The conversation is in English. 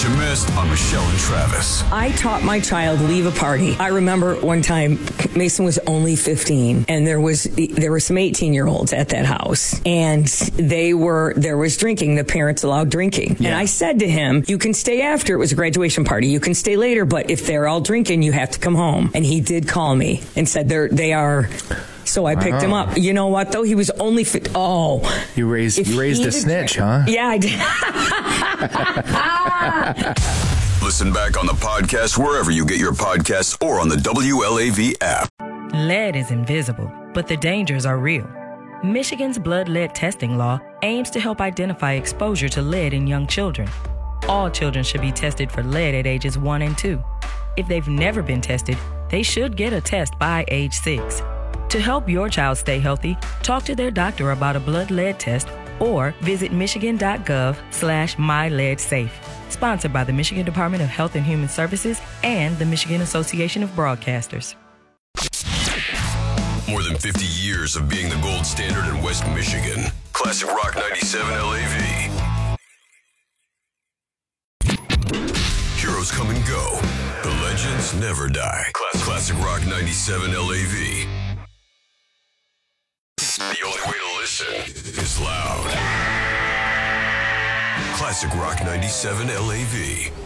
you missed on Michelle and Travis. I taught my child leave a party. I remember one time Mason was only 15 and there were some 18-year-olds at that house and there was drinking. The parents allowed drinking. Yeah. And I said to him, you can stay after. It was a graduation party. You can stay later, but if they're all drinking, you have to come home. And he did call me and said they are. So I picked him up. You know what, though? He was only... You raised a snitch, huh? Yeah, I did. Listen back on the podcast wherever you get your podcasts or on the WLAV app. Lead is invisible, but the dangers are real. Michigan's blood lead testing law aims to help identify exposure to lead in young children. All children should be tested for lead at ages 1 and 2. If they've never been tested, they should get a test by age 6. To help your child stay healthy, talk to their doctor about a blood lead test or visit michigan.gov/myleadsafe. Sponsored by the Michigan Department of Health and Human Services and the Michigan Association of Broadcasters. More than 50 years of being the gold standard in West Michigan. Classic Rock 97 LAV. Heroes come and go. The legends never die. Classic Rock 97 LAV. The only way to listen is loud. Classic Rock 97 LAV.